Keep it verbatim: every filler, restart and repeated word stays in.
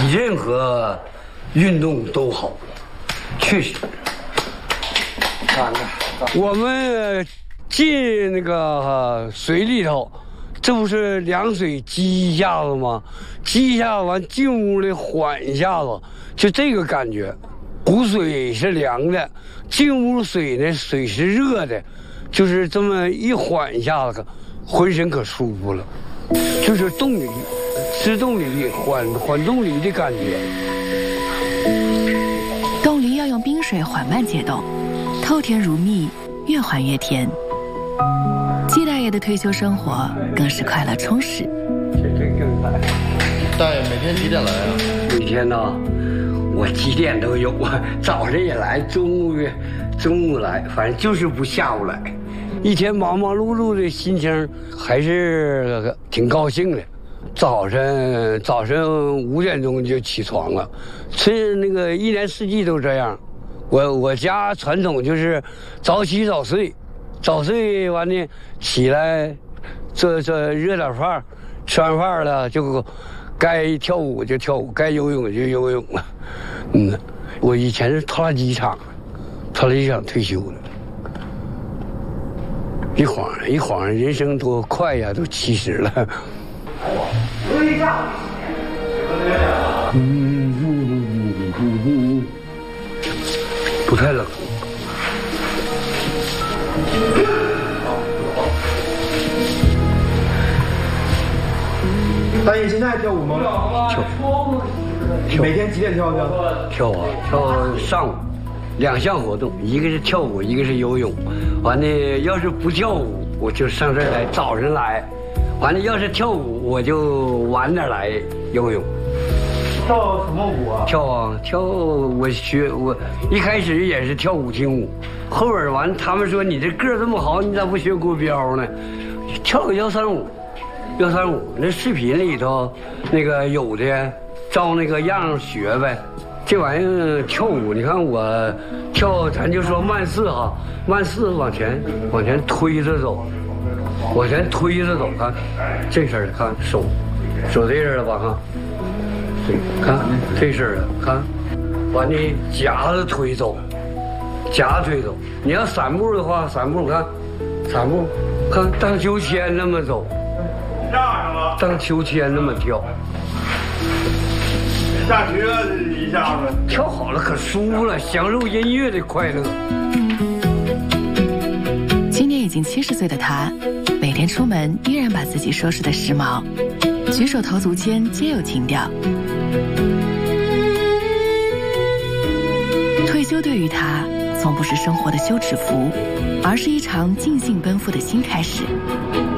比任何运动都好，确实。我们进那个水里头，这不是凉水激一下子吗？激一下子完进屋里缓一下子，就这个感觉。湖水是凉的，进屋水呢水是热的，就是这么一缓一下子，浑身可舒服了，就是动力。吃冻梨缓缓冻梨的感觉。 冻梨要用冰水缓慢解冻，透甜如蜜，越缓越甜。季大爷的退休生活更是快乐充实。 大爷每天几点来啊？ 每天呢，我几点都有啊，早上也来，中午中午来，反正就是不下午来。一天忙忙碌碌的心情还是挺高兴的。早晨早晨五点钟就起床了，是那个一年四季都这样。我我家传统就是早起早睡，早睡完呢起来，这这热点饭，吃完饭了就该跳舞就跳舞，该游泳就游泳了。嗯，我以前是拖拉机厂，拖拉机厂退休了。一晃一晃，人生多快呀，都七十了。嗯，不太冷。 大爷现在跳舞吗？ 跳。 每天几点跳的？ 跳啊，跳上午，两项活动，一个是跳舞，一个是游泳。完了，要是不跳舞，我就上这儿来，早上来。完了，要是跳舞，我就晚点来游泳。 跳什么舞啊？ 跳啊跳！我学我一开始也是跳舞厅舞，后边完他们说你这个儿这么好，你咋不学国标呢？跳个幺三五，幺三五那视频里头那个有的照那个样学呗。这玩意儿跳舞，你看我跳，咱就说慢四哈，慢四往前往前推着走。往前推着走，看这事儿，看手，手这事儿了吧？看，对，看这事儿了，看，完了夹着推走，夹着推走。你要散步的话，散步看，散步，看荡秋千那么走，荡秋千那么跳。 下车一下子跳好了可舒服了，享受音乐的快乐。 今年已经七十岁的他，每天出门依然把自己收拾得时髦，举手投足间皆有情调。退休对于他，从不是生活的休止符，而是一场尽兴奔赴的新开始。